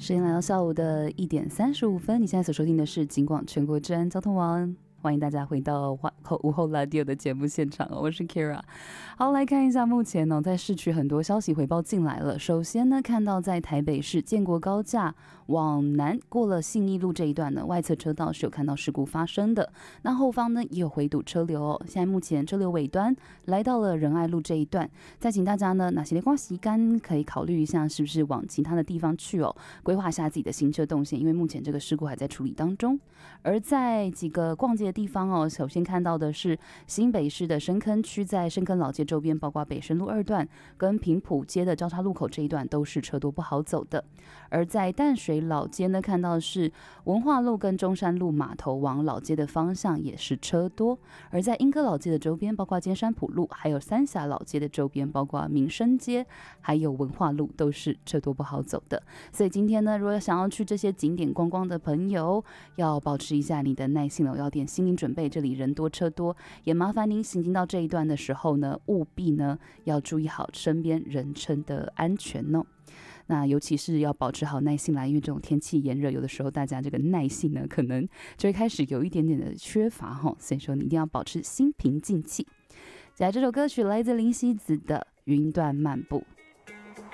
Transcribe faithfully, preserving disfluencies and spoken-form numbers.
时间来到下午的一点三十五分，你现在所收听的是警广全国治安交通网，欢迎大家回到午后 Radio 的节目现场，我是 Kira。 好，来看一下目前呢、哦，在市区很多消息回报进来了。首先呢，看到在台北市建国高架往南过了信义路这一段呢，外侧车道是有看到事故发生的，那后方呢也有回堵车流哦。现在目前车流尾端来到了仁爱路这一段，再请大家呢哪些地方时间可以考虑一下，是不是往其他的地方去哦，规划一下自己的行车动线，因为目前这个事故还在处理当中。而在几个逛街的地方哦，首先看到的是新北市的深坑区，在深坑老街周边，包括北深路二段跟平埔街的交叉路口这一段都是车多不好走的。而在淡水老街呢，看到的是文化路跟中山路码头往老街的方向也是车多。而在莺歌老街的周边，包括尖山埔路，还有三峡老街的周边，包括民生街还有文化路，都是车多不好走的。所以今天呢，如果想要去这些景点观光的朋友，要保持一下你的耐性了，要点心理准备，这里人多车多，也麻烦您行进到这一段的时候呢，务必呢要注意好身边人车的安全哦。那尤其是要保持好耐性啦，因为这种天气炎热，有的时候大家这个耐性呢，可能就会开始有一点点的缺乏哈，所以说你一定要保持心平静气。接下来这首歌曲来自林夕子的《云端漫步》。